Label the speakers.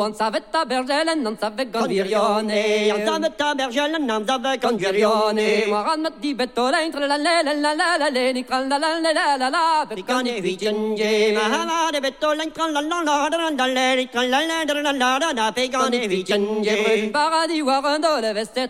Speaker 1: on savait ta bergelen, on savait gondirione.
Speaker 2: On savait ta bergelen, on savait gondirione.
Speaker 1: Moran met die betolijn, tralalalala, ni tralalalala,
Speaker 2: Picane vicinge, mahala de betolijn, tralalalala, tralalalala, picane vicinge.
Speaker 1: Paradis warando, le vestet